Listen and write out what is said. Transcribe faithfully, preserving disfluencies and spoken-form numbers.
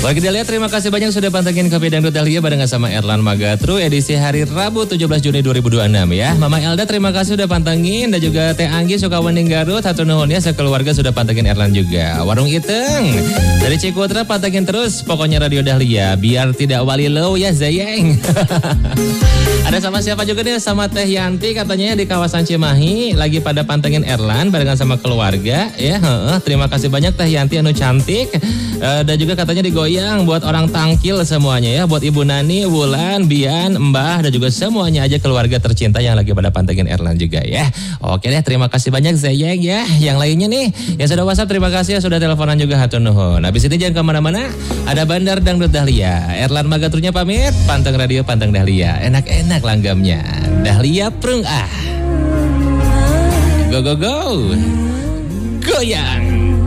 Bagi kita lihat, terima kasih banyak sudah pantengin Kopi Dangdut Dahlia barengan sama Erlan Magatru edisi hari Rabu tujuh belas Juni dua ribu dua puluh enam ya. Mama Elda terima kasih sudah pantengin dan juga Teh Anggi Sukawening Garut, hatur nuhun ya sekeluarga sudah pantengin Erlan juga. Warung Iteng dari Cikutra pantengin terus pokoknya Radio Dahlia biar tidak walilau ya Zayeng. Ada sama siapa juga nih, sama Teh Yanti katanya di kawasan Cimahi lagi pada pantengin Erlan barengan sama keluarga ya. Heeh, terima kasih banyak Teh Yanti anu cantik. Uh, dan juga katanya digoyang buat orang tangkil semuanya ya, buat Ibu Nani, Wulan, Bian, Mbah dan juga semuanya aja keluarga tercinta yang lagi pada pantengin Erlan juga ya. Oke deh, terima kasih banyak Zayeng ya. Yang lainnya nih yang sudah WhatsApp terima kasih ya, sudah teleponan juga hatur nuhun. Habis ini jangan kemana-mana, ada Bandar Dangdut Dahlia. Erlan Magatrunya pamit, panteng radio panteng Dahlia. Enak-enak langgamnya. Dahlia prung ah. Go go go. Goyang.